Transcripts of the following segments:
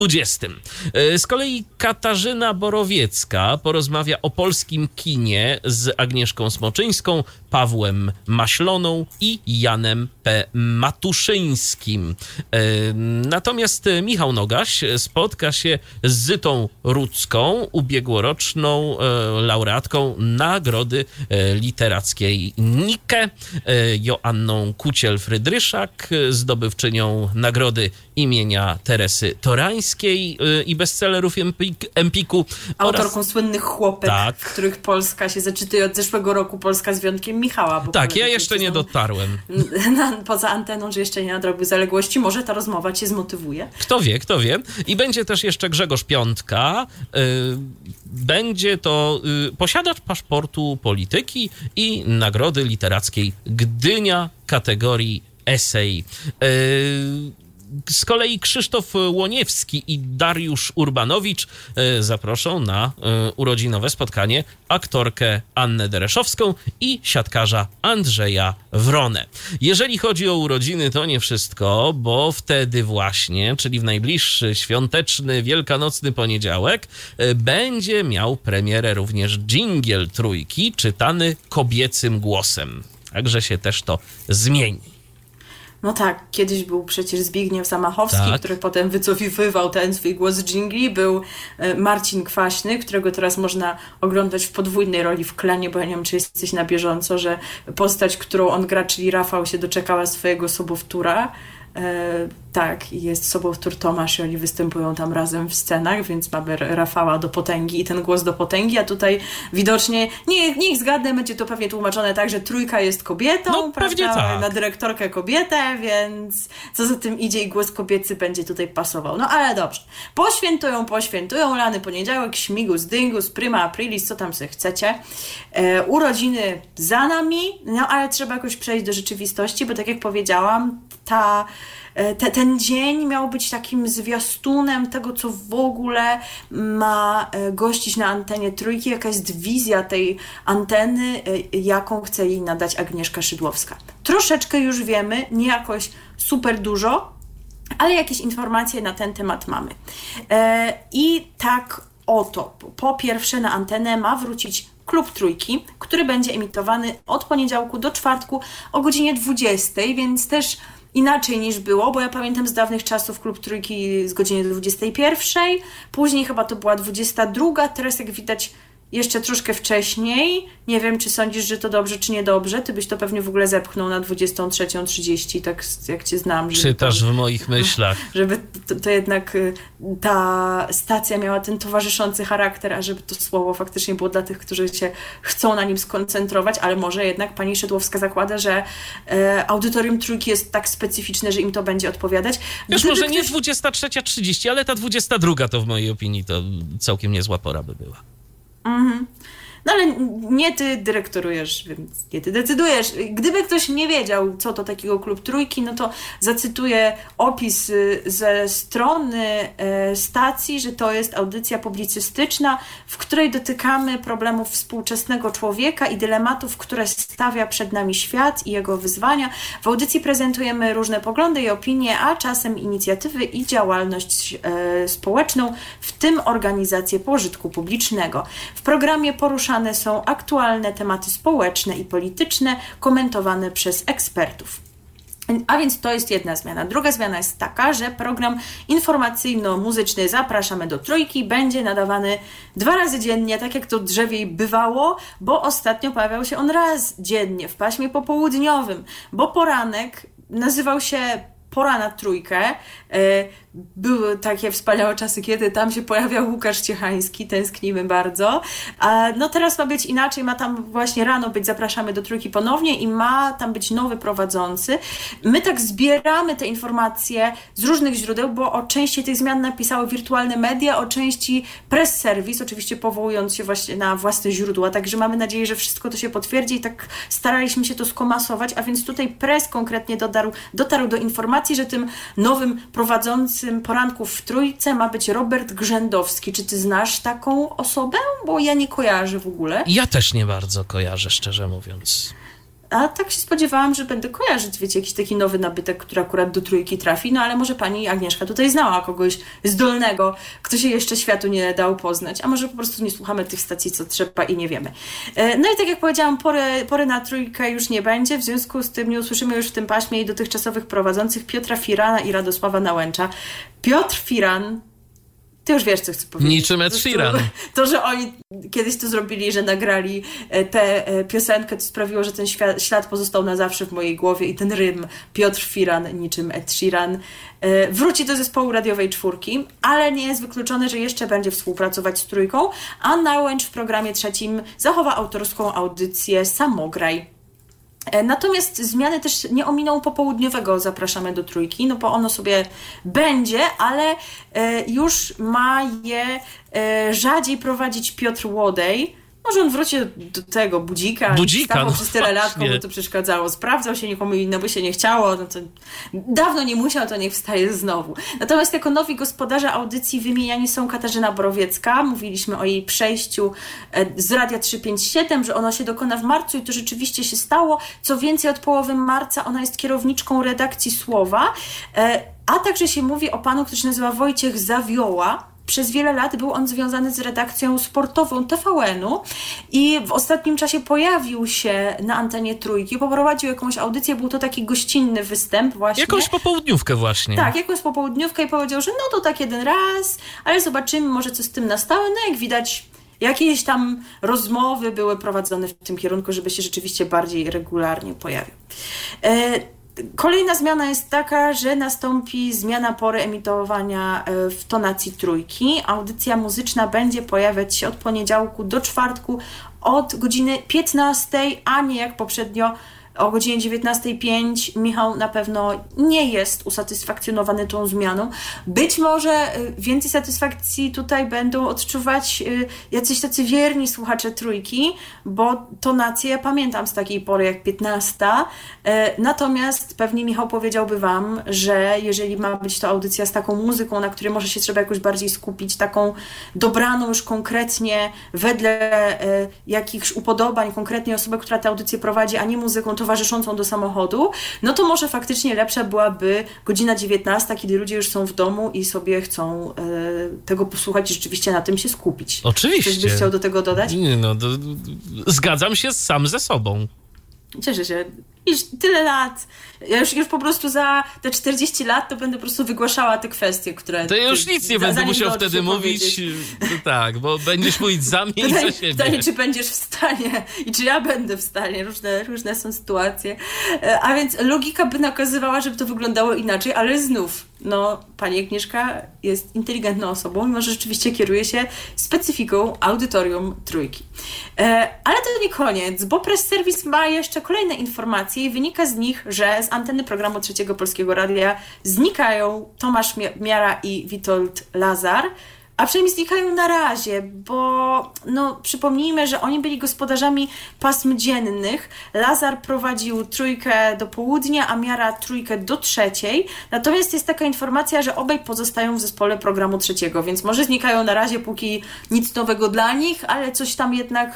20. Z kolei Katarzyna Borowiecka porozmawia o polskim kinie z Agnieszką Smoczyńską, Pawłem Maśloną i Janem P. Matuszyńskim. Natomiast Michał Nogaś spotka się z Zytą Rudzką, ubiegłoroczną laureatką Nagrody Literackiej Nike, Joanną Kuciel-Frydryszak, zdobywczynią nagrody imienia Teresy Torańskiej i bestsellerów Empiku. Autorką słynnych Chłopek, tak, w których Polska się zaczytuje od zeszłego roku, Polska z wyjątkiem Michała. Bo tak, ja jeszcze nie dotarłem. Poza anteną, że jeszcze nie nadrobił zaległości. Może ta rozmowa cię zmotywuje? Kto wie, kto wie. I będzie też jeszcze Grzegorz Piątka. Będzie to posiadacz paszportu polityki i Nagrody Literackiej Gdynia kategorii esej. Z kolei Krzysztof Łoniewski i Dariusz Urbanowicz zaproszą na urodzinowe spotkanie aktorkę Annę Dereszowską i siatkarza Andrzeja Wronę. Jeżeli chodzi o urodziny, to nie wszystko, bo wtedy właśnie, czyli w najbliższy świąteczny, wielkanocny poniedziałek, będzie miał premierę również dżingiel Trójki, czytany kobiecym głosem. Także się też to zmieni. No tak, kiedyś był przecież Zbigniew Zamachowski, tak, który potem wycofywał ten swój głos z dżingli. Był Marcin Kwaśny, którego teraz można oglądać w podwójnej roli w Klanie, bo ja nie wiem, czy jesteś na bieżąco, że postać, którą on gra, czyli Rafał, się doczekała swojego sobowtóra. Tak, i jest sobowtór Tomasz i oni występują tam razem w scenach, więc mamy Rafała do potęgi i ten głos do potęgi, a tutaj widocznie, niech zgadnę, będzie to pewnie tłumaczone tak, że Trójka jest kobietą, no, pewnie tak. Na dyrektorkę kobietę, więc co za tym idzie i głos kobiecy będzie tutaj pasował. No ale dobrze, poświętują, lany poniedziałek, śmigus, dyngus, prima aprilis, co tam sobie chcecie. Urodziny za nami, no ale trzeba jakoś przejść do rzeczywistości, bo tak jak powiedziałam, ten dzień miał być takim zwiastunem tego, co w ogóle ma gościć na antenie Trójki, jaka jest wizja tej anteny, jaką chce jej nadać Agnieszka Szydłowska. Troszeczkę już wiemy, nie jakoś super dużo, ale jakieś informacje na ten temat mamy. I tak oto, po pierwsze na antenę ma wrócić Klub Trójki, który będzie emitowany od poniedziałku do czwartku o godzinie 20, więc też inaczej niż było, bo ja pamiętam z dawnych czasów Klub Trójki z godziny 21, później chyba to była 22, teraz jak widać jeszcze troszkę wcześniej. Nie wiem, czy sądzisz, że to dobrze, czy niedobrze. Ty byś to pewnie w ogóle zepchnął na 23:30, tak jak cię znam. Czytasz w moich myślach. Żeby to jednak ta stacja miała ten towarzyszący charakter, a żeby to słowo faktycznie było dla tych, którzy się chcą na nim skoncentrować, ale może jednak pani Szydłowska zakłada, że audytorium Trójki jest tak specyficzne, że im to będzie odpowiadać. Wiesz, może nie 23:30, ale ta 22 to w mojej opinii to całkiem niezła pora by była. Mhm. No ale nie ty dyrektorujesz, więc nie ty decydujesz. Gdyby ktoś nie wiedział, co to takiego Klub Trójki, no to zacytuję opis ze strony stacji, że to jest audycja publicystyczna, w której dotykamy problemów współczesnego człowieka i dylematów, które stawia przed nami świat i jego wyzwania. W audycji prezentujemy różne poglądy i opinie, a czasem inicjatywy i działalność społeczną, w tym organizacje pożytku publicznego. W programie poruszamy są aktualne tematy społeczne i polityczne, komentowane przez ekspertów. A więc to jest jedna zmiana. Druga zmiana jest taka, że program informacyjno-muzyczny Zapraszamy do Trójki będzie nadawany 2 razy dziennie, tak jak to drzewiej bywało, bo ostatnio pojawiał się on raz dziennie w paśmie popołudniowym, bo poranek nazywał się Pora na Trójkę. Były takie wspaniałe czasy, kiedy tam się pojawiał Łukasz Ciechański, tęsknimy bardzo. No teraz ma być inaczej, ma tam właśnie rano być Zapraszamy do Trójki ponownie i ma tam być nowy prowadzący. My tak zbieramy te informacje z różnych źródeł, bo o części tych zmian napisały wirtualne media, o części press service, oczywiście powołując się właśnie na własne źródła, także mamy nadzieję, że wszystko to się potwierdzi i tak staraliśmy się to skomasować, a więc tutaj press konkretnie dotarł do informacji, że tym nowym prowadzącym poranków w Trójce ma być Robert Grzędowski. Czy ty znasz taką osobę? Bo ja nie kojarzę w ogóle. Ja też nie bardzo kojarzę, szczerze mówiąc. A tak się spodziewałam, że będę kojarzyć, wiecie, jakiś taki nowy nabytek, który akurat do trójki trafi, no ale może pani Agnieszka tutaj znała kogoś zdolnego, kto się jeszcze światu nie dał poznać, a może po prostu nie słuchamy tych stacji, co trzeba i nie wiemy. No i tak jak powiedziałam, pory na trójkę już nie będzie, w związku z tym nie usłyszymy już w tym paśmie i dotychczasowych prowadzących Piotra Firana i Radosława Nałęcza. Piotr Firan, ty już wiesz, co chcę powiedzieć. Niczym Ed Sheeran. To, że oni kiedyś to zrobili, że nagrali tę piosenkę, to sprawiło, że ten ślad pozostał na zawsze w mojej głowie i ten rym Piotr Firan, niczym Ed Sheeran, wróci do zespołu radiowej czwórki, ale nie jest wykluczone, że jeszcze będzie współpracować z trójką, a Nałęcz w programie trzecim zachowa autorską audycję Samograj. Natomiast zmiany też nie ominą popołudniowego Zapraszamy do trójki, no bo ono sobie będzie, ale już ma je rzadziej prowadzić Piotr Łodej. Może on wróci do tego budzika no przez tyle lat, komu to przeszkadzało. Sprawdzał się, nikomu innemu się nie chciało. No to dawno nie musiał, to niech wstaje znowu. Natomiast jako nowi gospodarze audycji wymieniani są Katarzyna Borowiecka. Mówiliśmy o jej przejściu z Radia 357, że ono się dokona w marcu i to rzeczywiście się stało. Co więcej, od połowy marca ona jest kierowniczką redakcji Słowa, a także się mówi o panu, który się nazywa Wojciech Zawioła. Przez wiele lat był on związany z redakcją sportową TVN-u i w ostatnim czasie pojawił się na antenie trójki, poprowadził jakąś audycję, był to taki gościnny występ właśnie. Jakąś popołudniówkę właśnie. Tak, jakąś popołudniówkę i powiedział, że no to tak jeden raz, ale zobaczymy może co z tym nastało. No jak widać, jakieś tam rozmowy były prowadzone w tym kierunku, żeby się rzeczywiście bardziej regularnie pojawił. Kolejna zmiana jest taka, że nastąpi zmiana pory emitowania w tonacji trójki. Audycja muzyczna będzie pojawiać się od poniedziałku do czwartku od godziny 15, a nie jak poprzednio o godzinie 19:05. Michał na pewno nie jest usatysfakcjonowany tą zmianą. Być może więcej satysfakcji tutaj będą odczuwać jacyś tacy wierni słuchacze trójki, bo tonację ja pamiętam z takiej pory jak 15. Natomiast pewnie Michał powiedziałby wam, że jeżeli ma być to audycja z taką muzyką, na której może się trzeba jakoś bardziej skupić, taką dobraną już konkretnie wedle jakichś upodobań, konkretnie osoby, która tę audycję prowadzi, a nie muzyką towarzyszącą do samochodu, no to może faktycznie lepsza byłaby godzina 19, kiedy ludzie już są w domu i sobie chcą tego posłuchać i rzeczywiście na tym się skupić. Oczywiście. Coś byś chciał do tego dodać? Nie, no, zgadzam się sam ze sobą. Cieszę się. Już tyle lat. Ja już po prostu za te 40 lat to będę po prostu wygłaszała te kwestie, które... To ja już nic nie będę musiał wtedy mówić. Tak, bo będziesz mówić za mnie i za siebie. Pytanie, czy będziesz w stanie i czy ja będę w stanie. Różne są sytuacje. A więc logika by nakazywała, żeby to wyglądało inaczej, ale znów, no, pani Agnieszka jest inteligentną osobą i może rzeczywiście kieruje się specyfiką audytorium trójki. Ale to nie koniec, bo Press Service ma jeszcze kolejne informacje i wynika z nich, że z anteny programu Trzeciego Polskiego Radia znikają Tomasz Miara i Witold Lazar, a przynajmniej znikają na razie, bo no, przypomnijmy, że oni byli gospodarzami pasm dziennych. Lazar prowadził trójkę do południa, a Miara trójkę do trzeciej. Natomiast jest taka informacja, że obaj pozostają w zespole programu trzeciego, więc może znikają na razie, póki nic nowego dla nich, ale coś tam jednak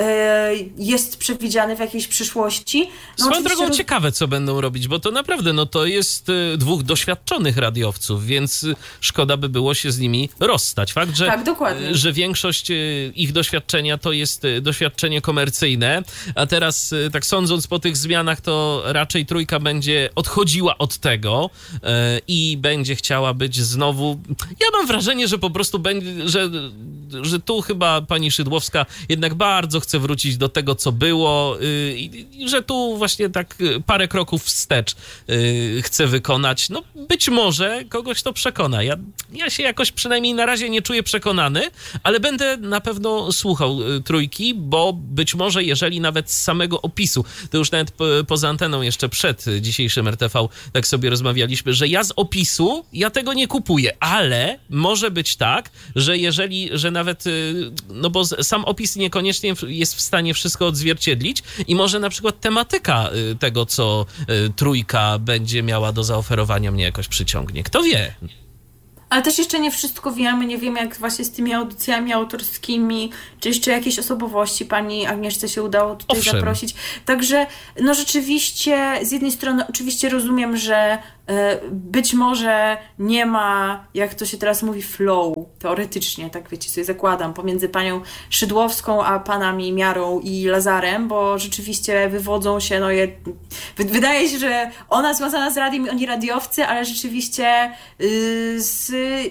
jest przewidziane w jakiejś przyszłości. No, swoją drogą ciekawe, co będą robić, bo to naprawdę, no to jest dwóch doświadczonych radiowców, więc szkoda by było się z nimi rozstać. Fakt, że, tak, dokładnie. Że większość ich doświadczenia to jest doświadczenie komercyjne, a teraz tak sądząc po tych zmianach, to raczej trójka będzie odchodziła od tego i będzie chciała być znowu... Ja mam wrażenie, że po prostu będzie, że tu chyba pani Szydłowska jednak bardzo chce wrócić do tego, co było i że tu właśnie tak parę kroków wstecz chce wykonać. No być może kogoś to przekona. Ja się jakoś przynajmniej na razie nie czuję przekonany, ale będę na pewno słuchał trójki, bo być może jeżeli nawet z samego opisu, to już nawet poza anteną jeszcze przed dzisiejszym RTV tak sobie rozmawialiśmy, że ja z opisu, ja tego nie kupuję, ale może być tak, że nawet, no bo sam opis niekoniecznie jest w stanie wszystko odzwierciedlić i może na przykład tematyka tego, co trójka będzie miała do zaoferowania, mnie jakoś przyciągnie. Kto wie? Ale też jeszcze nie wszystko wiemy, nie wiemy jak właśnie z tymi audycjami autorskimi, czy jeszcze jakieś osobowości pani Agnieszce się udało tutaj zaprosić. Także no rzeczywiście z jednej strony oczywiście rozumiem, że być może nie ma, jak to się teraz mówi, flow, teoretycznie, tak wiecie, sobie zakładam, pomiędzy panią Szydłowską a panami Miarą i Lazarem, bo rzeczywiście wywodzą się, wydaje się, że ona związana z radiem i oni radiowcy, ale rzeczywiście z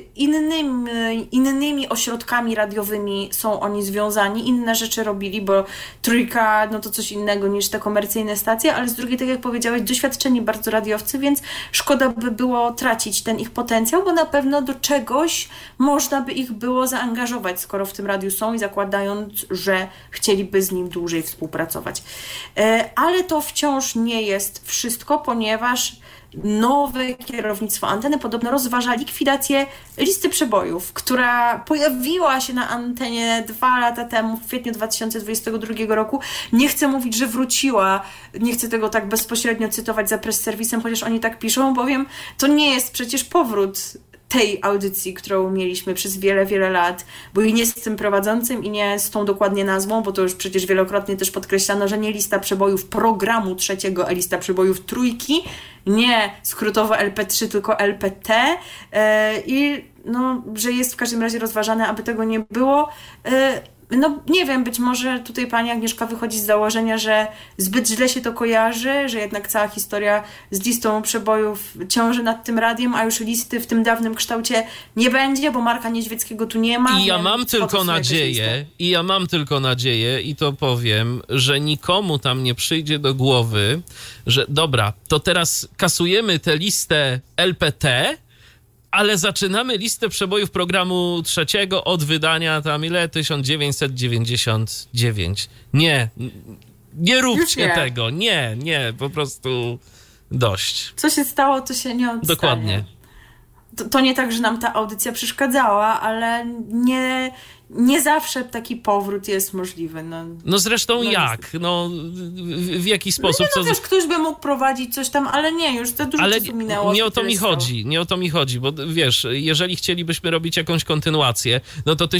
innymi ośrodkami radiowymi są oni związani, inne rzeczy robili, bo Trójka, no to coś innego niż te komercyjne stacje, ale z drugiej, tak jak powiedziałeś, doświadczeni bardzo radiowcy, więc szkoda by było tracić ten ich potencjał, bo na pewno do czegoś można by ich było zaangażować, skoro w tym radiu są i zakładając, że chcieliby z nim dłużej współpracować. Ale to wciąż nie jest wszystko, ponieważ nowe kierownictwo anteny podobno rozważa likwidację listy przebojów, która pojawiła się na antenie 2 lata temu, w kwietniu 2022 roku. Nie chcę mówić, że wróciła, nie chcę tego tak bezpośrednio cytować za press serwisem, chociaż oni tak piszą, bowiem to nie jest przecież powrót tej audycji, którą mieliśmy przez wiele, wiele lat, bo i nie z tym prowadzącym i nie z tą dokładnie nazwą, bo to już przecież wielokrotnie też podkreślano, że nie lista przebojów programu trzeciego, a lista przebojów Trójki, nie skrótowo LP3, tylko LPT i że jest w każdym razie rozważane, aby tego nie było. Nie wiem, być może tutaj pani Agnieszka wychodzi z założenia, że zbyt źle się to kojarzy, że jednak cała historia z listą przebojów ciąży nad tym radiem, a już listy w tym dawnym kształcie nie będzie, bo Marka Niedźwieckiego tu nie ma. I ja mam tylko nadzieję i to powiem, że nikomu tam nie przyjdzie do głowy, że dobra, to teraz kasujemy tę listę LPT, ale zaczynamy listę przebojów programu trzeciego od wydania 1999. Nie róbcie tego. Nie, po prostu dość. Co się stało, to się nie odstanie. Dokładnie. To nie tak, że nam ta audycja przeszkadzała, ale nie zawsze taki powrót jest możliwy. Zresztą jak? W jaki sposób? Wiesz, ktoś by mógł prowadzić coś tam, ale nie, już za dużo czasu minęło. Nie o to mi chodzi, bo wiesz, jeżeli chcielibyśmy robić jakąś kontynuację, no to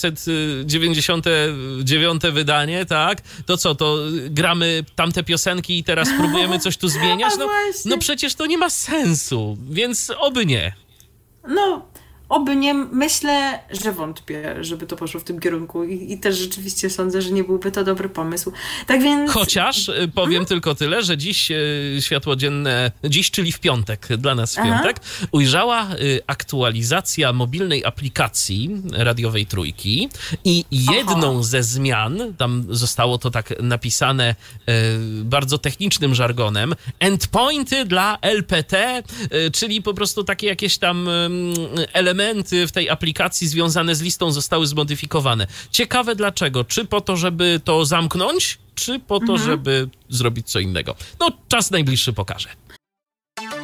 1999 wydanie, tak? To co, to gramy tamte piosenki i teraz próbujemy coś tu zmieniać? No przecież to nie ma sensu, więc oby nie. Oby nie, myślę, że wątpię, żeby to poszło w tym kierunku i też rzeczywiście sądzę, że nie byłby to dobry pomysł. Tak więc... Chociaż powiem tylko tyle, że dziś światło dzienne, czyli w piątek, dla nas w piątek, ujrzała aktualizacja mobilnej aplikacji radiowej Trójki i jedną ze zmian, tam zostało to tak napisane bardzo technicznym żargonem, endpointy dla LPT, czyli po prostu takie jakieś tam elementy w tej aplikacji związane z listą zostały zmodyfikowane. Ciekawe dlaczego. Czy po to, żeby to zamknąć, czy po to, żeby zrobić co innego. Czas najbliższy pokaże.